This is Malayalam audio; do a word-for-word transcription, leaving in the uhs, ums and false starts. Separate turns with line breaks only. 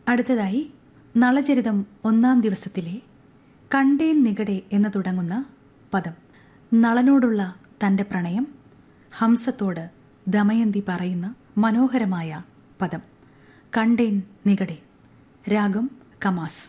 അടുത്തതായി നളചരിതം ഒന്നാം ദിവസത്തിലെ കണ്ടേൻ നികടെ എന്ന് തുടങ്ങുന്ന പദം. നളനോടുള്ള തന്റെ പ്രണയം ഹംസത്തോട് ദമയന്തി പറയുന്ന മനോഹരമായ പദം. കണ്ടേൻ നികടെ. രാഗം കമാസ്.